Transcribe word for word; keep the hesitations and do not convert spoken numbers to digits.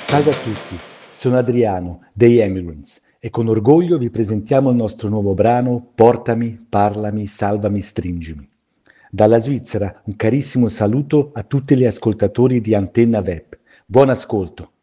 Salve a tutti, sono Adriano dei Emigrants e con orgoglio vi presentiamo il nostro nuovo brano Portami, parlami, salvami, stringimi. Dalla Svizzera un carissimo saluto a tutti gli ascoltatori di Antenna Web. Buon ascolto!